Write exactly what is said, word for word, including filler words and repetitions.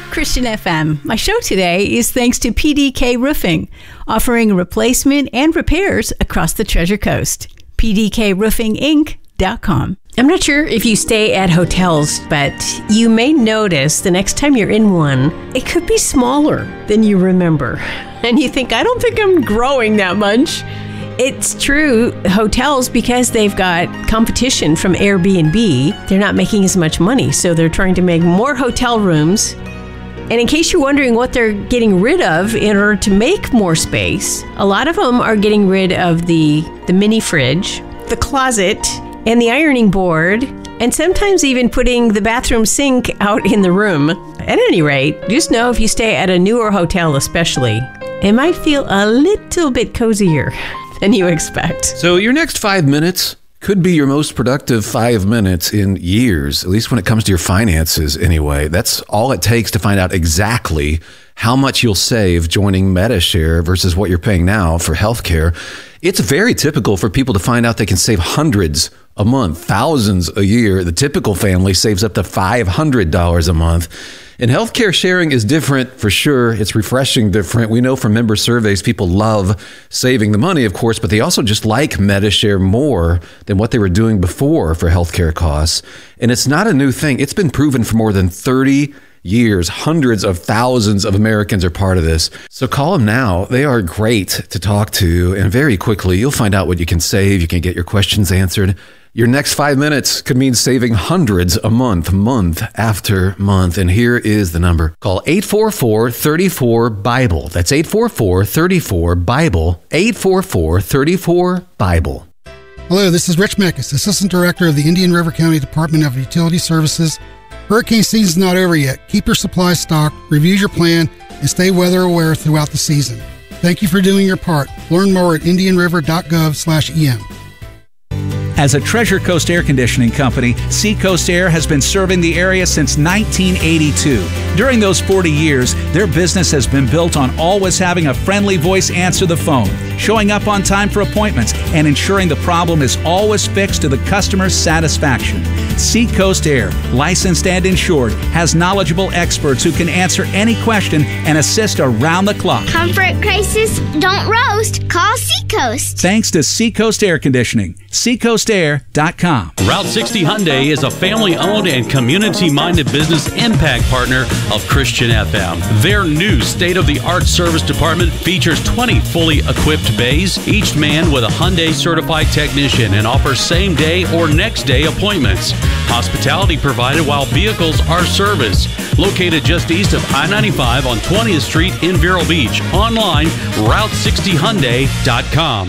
Christian F M. My show today is thanks to P D K Roofing, offering replacement and repairs across the Treasure Coast. P D K roofing inc dot com. I'm not sure if you stay at hotels, but you may notice the next time you're in one, it could be smaller than you remember. And you think, I don't think I'm growing that much. It's true, hotels, because they've got competition from Airbnb, they're not making as much money, so they're trying to make more hotel rooms. And in case you're wondering what they're getting rid of in order to make more space, a lot of them are getting rid of the, the mini fridge, the closet, and the ironing board, and sometimes even putting the bathroom sink out in the room. At any rate, just know if you stay at a newer hotel especially, it might feel a little bit cozier than you expect. So your next five minutes could be your most productive five minutes in years, at least when it comes to your finances anyway. That's all it takes to find out exactly how much you'll save joining Medi-Share versus what you're paying now for healthcare. It's very typical for people to find out they can save hundreds a month, thousands a year. The typical family saves up to five hundred dollars a month. And healthcare sharing is different for sure. It's refreshing different. We know from member surveys, people love saving the money, of course, but they also just like Medi-Share more than what they were doing before for healthcare costs. And it's not a new thing. It's been proven for more than thirty years. Hundreds of thousands of Americans are part of this. So call them now. They are great to talk to. And very quickly, you'll find out what you can save. You can get your questions answered. Your next five minutes could mean saving hundreds a month, month after month. And here is the number. Call eight four four, three four, BIBLE. That's eight four four, three four, BIBLE. eight four four, three four, BIBLE. Hello, this is Rich Meckes, Assistant Director of the Indian River County Department of Utility Services. Hurricane season's not over yet. Keep your supplies stocked, review your plan, and stay weather aware throughout the season. Thank you for doing your part. Learn more at indian river dot gov slash E M. As a Treasure Coast air conditioning company, Seacoast Air has been serving the area since nineteen eighty-two. During those forty years, their business has been built on always having a friendly voice answer the phone, showing up on time for appointments, and ensuring the problem is always fixed to the customer's satisfaction. Seacoast Air, licensed and insured, has knowledgeable experts who can answer any question and assist around the clock. Comfort crisis, don't roast. Call Seacoast. Thanks to Seacoast Air Conditioning. seacoast air dot com. Route sixty Hyundai is a family-owned and community-minded business impact partner of Christian F M. Their new state-of-the-art service department features twenty fully equipped bays, each manned with a Hyundai certified technician, and offers same-day or next-day appointments. Hospitality provided while vehicles are serviced. Located just east of I ninety-five on twentieth Street in Vero Beach. Online, route sixty hyundai dot com.